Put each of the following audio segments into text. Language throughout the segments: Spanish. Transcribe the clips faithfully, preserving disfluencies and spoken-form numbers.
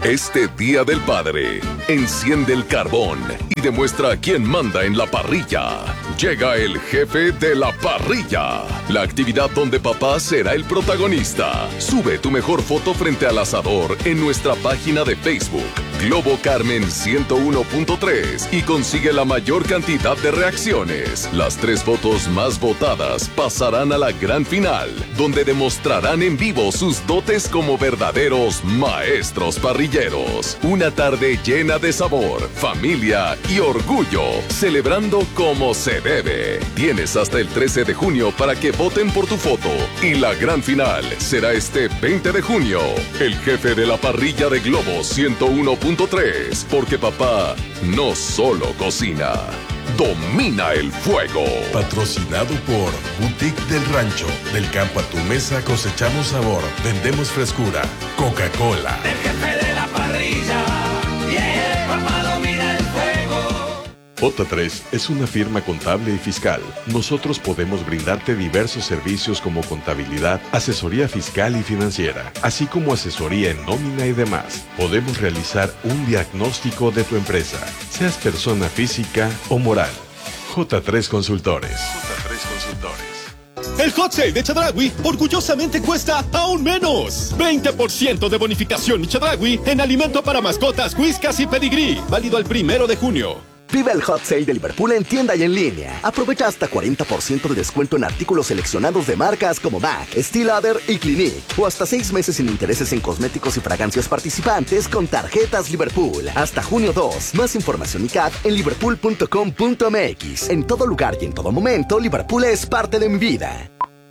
Este Día del Padre, enciende el carbón y demuestra quién manda en la parrilla. Llega el jefe de la parrilla, la actividad donde papá será el protagonista. Sube tu mejor foto frente al asador en nuestra página de Facebook, Globo Carmen ciento uno punto tres, y consigue la mayor cantidad de reacciones. Las tres fotos más votadas pasarán a la gran final, donde demostrarán en vivo sus dotes como verdaderos maestros parrilleros. Una tarde llena de sabor, familia y orgullo, celebrando como se debe. Tienes hasta el trece de junio para que voten por tu foto, y la gran final será este veinte de junio. El jefe de la parrilla de Globo ciento uno punto tres, porque papá no solo cocina, domina el fuego. Patrocinado por Boutique del Rancho. Del campo a tu mesa cosechamos sabor, vendemos frescura. Coca-Cola. El jefe de la parrilla, yeah, papá domina el fuego. J tres es una firma contable y fiscal. Nosotros podemos brindarte diversos servicios como contabilidad, asesoría fiscal y financiera, así como asesoría en nómina y demás. Podemos realizar un diagnóstico de tu empresa, seas persona física o moral. J tres Consultores. J tres Consultores. El Hot Sale de Chedraui orgullosamente cuesta aún menos. veinte por ciento de bonificación Chedraui en alimento para mascotas, whiskas y pedigrí. Válido al primero de junio. Vive el Hot Sale de Liverpool en tienda y en línea. Aprovecha hasta cuarenta por ciento de descuento en artículos seleccionados de marcas como Mac, Steel Lauder y Clinique. O hasta seis meses sin intereses en cosméticos y fragancias participantes con tarjetas Liverpool. Hasta junio dos. Más información y C A D en liverpool punto com punto m x. En todo lugar y en todo momento, Liverpool es parte de mi vida.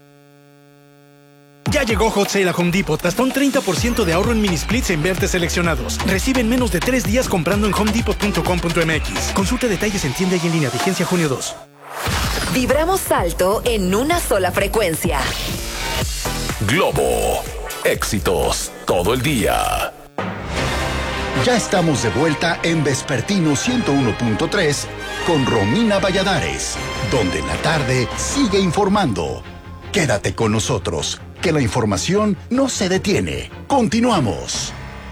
Ya llegó Hot Sale a Home Depot. Hasta un treinta por ciento de ahorro en mini splits en vertes seleccionados. Recibe en menos de tres días comprando en home depot punto com punto m x. Consulta detalles en tienda y en línea. Vigencia junio dos. Vibramos alto en una sola frecuencia. Globo. Éxitos todo el día. Ya estamos de vuelta en Vespertino ciento uno punto tres con Romina Valladares, donde la tarde sigue informando. Quédate con nosotros, que la información no se detiene. Continuamos.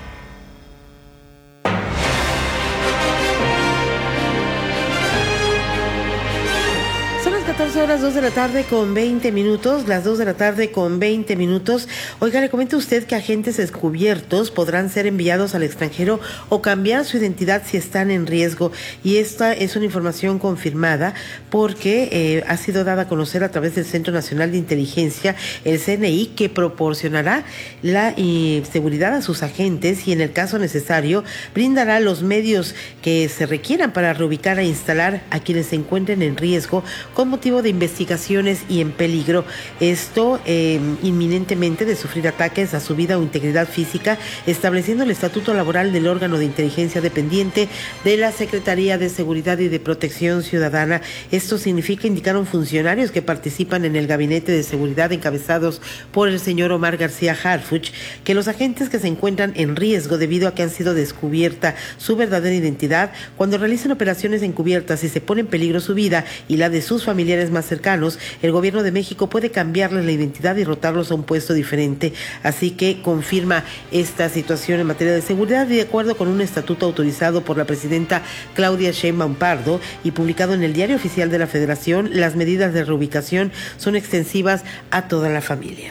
catorce horas, dos de la tarde con veinte minutos, las dos de la tarde con veinte minutos. Oiga, le comento a usted que agentes descubiertos podrán ser enviados al extranjero o cambiar su identidad si están en riesgo. Y esta es una información confirmada porque eh, ha sido dada a conocer a través del Centro Nacional de Inteligencia, el C N I, que proporcionará la eh, seguridad a sus agentes y en el caso necesario brindará los medios que se requieran para reubicar e instalar a quienes se encuentren en riesgo con motivo de investigaciones y en peligro. Esto eh, inminentemente de sufrir ataques a su vida o integridad física, estableciendo el estatuto laboral del órgano de inteligencia dependiente de la Secretaría de Seguridad y de Protección Ciudadana. Esto significa, indicaron funcionarios que participan en el Gabinete de Seguridad encabezados por el señor Omar García Harfuch, que los agentes que se encuentran en riesgo debido a que han sido descubierta su verdadera identidad, cuando realizan operaciones encubiertas y se pone en peligro su vida y la de sus familiares más cercanos, el gobierno de México puede cambiarles la identidad y rotarlos a un puesto diferente. Así que confirma esta situación en materia de seguridad y de acuerdo con un estatuto autorizado por la presidenta Claudia Sheinbaum Pardo y publicado en el Diario Oficial de la Federación, las medidas de reubicación son extensivas a toda la familia.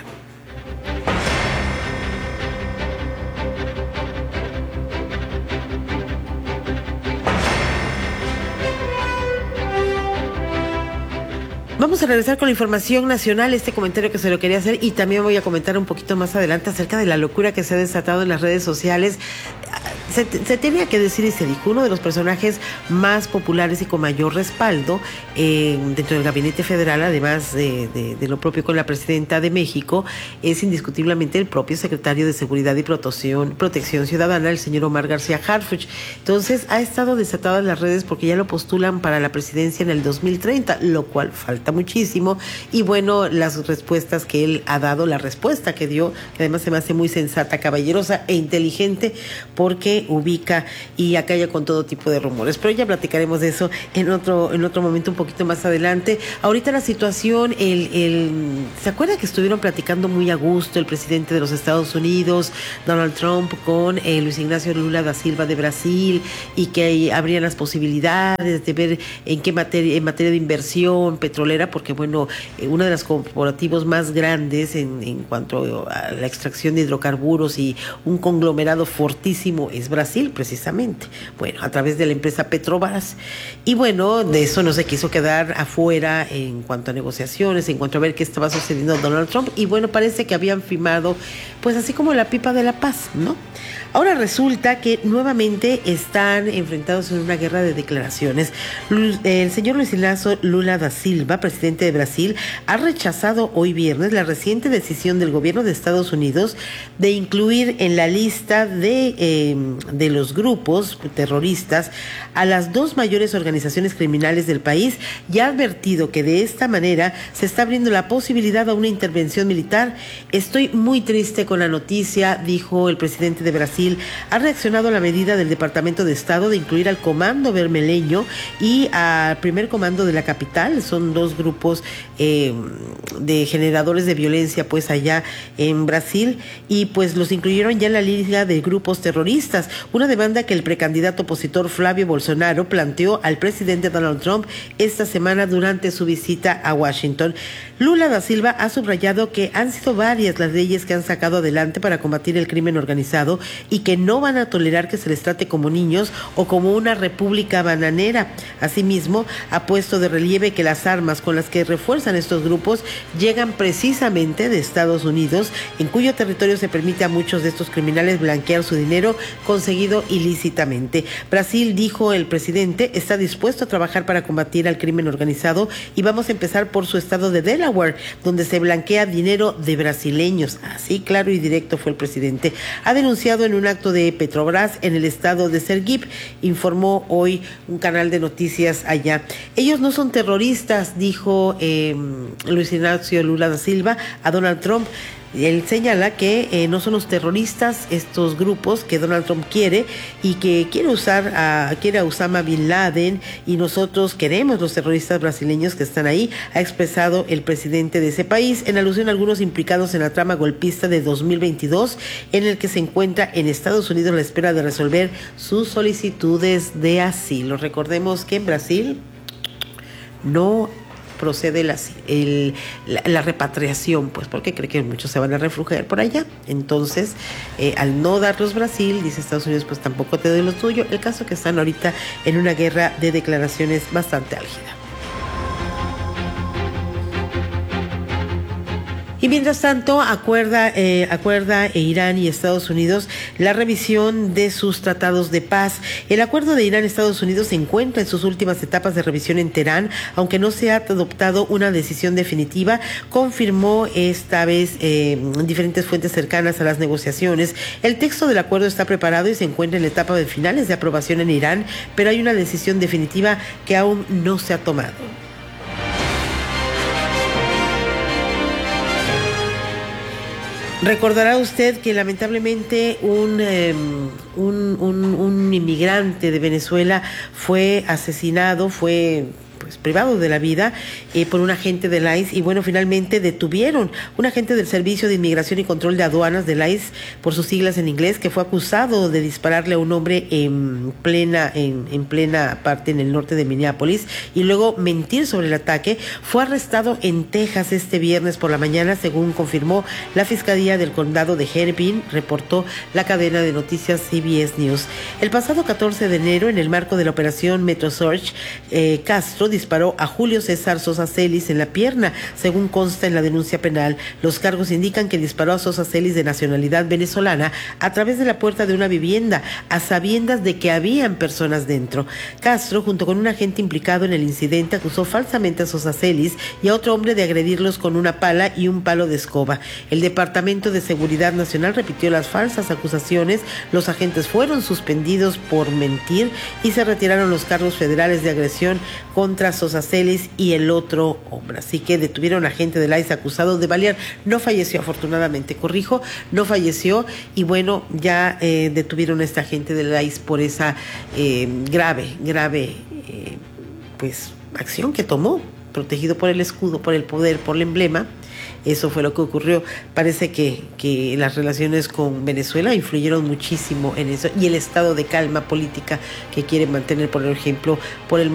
Vamos a regresar con la información nacional, este comentario que se lo quería hacer y también voy a comentar un poquito más adelante acerca de la locura que se ha desatado en las redes sociales. Se, se tenía que decir y se dijo, uno de los personajes más populares y con mayor respaldo eh, dentro del gabinete federal, además de, de, de lo propio con la presidenta de México, es indiscutiblemente el propio secretario de Seguridad y Protección, Protección Ciudadana, el señor Omar García Harfuch. Entonces ha estado desatado en las redes porque ya lo postulan para la presidencia en el dos mil treinta, lo cual falta muchísimo. Y bueno, las respuestas que él ha dado, la respuesta que dio, que además se me hace muy sensata, caballerosa e inteligente, porque que ubica y acalla con todo tipo de rumores. Pero ya platicaremos de eso en otro, en otro momento un poquito más adelante. Ahorita la situación, el, el, ¿se acuerda que estuvieron platicando muy a gusto el presidente de los Estados Unidos, Donald Trump, con eh, Luis Ignacio Lula da Silva de Brasil, y que habrían las posibilidades de ver en qué materia, en materia de inversión petrolera, porque bueno, eh, uno de los corporativos más grandes en, en cuanto a la extracción de hidrocarburos y un conglomerado fortísimo es Brasil, precisamente. Bueno, a través de la empresa Petrobras. Y bueno, de eso no se quiso quedar afuera en cuanto a negociaciones, en cuanto a ver qué estaba sucediendo Donald Trump. Y bueno, parece que habían firmado, pues así como la pipa de la paz, ¿no? Ahora resulta que nuevamente están enfrentados en una guerra de declaraciones. El señor Luis Ignacio Lula da Silva, presidente de Brasil, ha rechazado hoy viernes la reciente decisión del gobierno de Estados Unidos de incluir en la lista de, eh, de los grupos terroristas a las dos mayores organizaciones criminales del país, y ha advertido que de esta manera se está abriendo la posibilidad a una intervención militar. Estoy muy triste con la noticia, dijo el presidente de Brasil. Ha reaccionado a la medida del Departamento de Estado de incluir al Comando Vermelho y al Primer Comando de la capital. Son dos grupos eh, de generadores de violencia pues allá en Brasil, y pues los incluyeron ya en la lista de grupos terroristas, una demanda que el precandidato opositor Flavio Bolsonaro planteó al presidente Donald Trump esta semana durante su visita a Washington. Lula da Silva ha subrayado que han sido varias las leyes que han sacado adelante para combatir el crimen organizado y que no van a tolerar que se les trate como niños o como una república bananera. Asimismo, ha puesto de relieve que las armas con las que refuerzan estos grupos llegan precisamente de Estados Unidos, en cuyo territorio se permite a muchos de estos criminales blanquear su dinero conseguido ilícitamente. Brasil, dijo el presidente, está dispuesto a trabajar para combatir al crimen organizado, y vamos a empezar por su estado de Delaware, donde se blanquea dinero de brasileños. Así claro y directo fue el presidente. Ha denunciado en un acto de Petrobras en el estado de Sergipe, informó hoy un canal de noticias allá. Ellos no son terroristas, dijo eh, Luis Ignacio Lula da Silva a Donald Trump. Él señala que eh, no son los terroristas estos grupos que Donald Trump quiere, y que quiere usar a, quiere a Osama Bin Laden, y nosotros queremos los terroristas brasileños que están ahí, ha expresado el presidente de ese país, en alusión a algunos implicados en la trama golpista de dos mil veintidós, en el que se encuentra en Estados Unidos a la espera de resolver sus solicitudes de asilo. Recordemos que en Brasil no procede la, el, la, la repatriación, pues porque cree que muchos se van a refugiar por allá. Entonces, eh, al no darlos Brasil, dice Estados Unidos, pues tampoco te doy lo tuyo. El caso que están ahorita en una guerra de declaraciones bastante álgida. Y mientras tanto, acuerda, eh, acuerda Irán y Estados Unidos la revisión de sus tratados de paz. El acuerdo de Irán-Estados Unidos se encuentra en sus últimas etapas de revisión en Teherán, aunque no se ha adoptado una decisión definitiva, confirmó esta vez eh, diferentes fuentes cercanas a las negociaciones. El texto del acuerdo está preparado y se encuentra en la etapa de finales de aprobación en Irán, pero hay una decisión definitiva que aún no se ha tomado. Recordará usted que lamentablemente un, eh, un, un, un inmigrante de Venezuela fue asesinado, fue pues privado de la vida eh, por un agente del I C E, y bueno, finalmente detuvieron un agente del Servicio de Inmigración y Control de Aduanas del I C E, por sus siglas en inglés, que fue acusado de dispararle a un hombre en plena, en, en plena parte en el norte de Minneapolis y luego mentir sobre el ataque. Fue arrestado en Texas este viernes por la mañana, según confirmó la Fiscalía del Condado de Hennepin, reportó la cadena de noticias C B S News. El pasado catorce de enero, en el marco de la operación Metro Search, eh, Castro disparó a Julio César Sosa Celis en la pierna, según consta en la denuncia penal. Los cargos indican que disparó a Sosa Celis, de nacionalidad venezolana, a través de la puerta de una vivienda, a sabiendas de que habían personas dentro. Castro, junto con un agente implicado en el incidente, acusó falsamente a Sosa Celis y a otro hombre de agredirlos con una pala y un palo de escoba. El Departamento de Seguridad Nacional repitió las falsas acusaciones. Los agentes fueron suspendidos por mentir y se retiraron los cargos federales de agresión contra contra Sosa Celis y el otro hombre. Así que detuvieron a agente del I C E acusado de balear. No falleció, afortunadamente, corrijo, no falleció. Y bueno, ya eh, detuvieron a este agente del I C E por esa eh, grave, grave eh, pues acción que tomó, protegido por el escudo, por el poder, por el emblema. Eso fue lo que ocurrió. Parece que, que las relaciones con Venezuela influyeron muchísimo en eso, y el estado de calma política que quiere mantener, por ejemplo, por el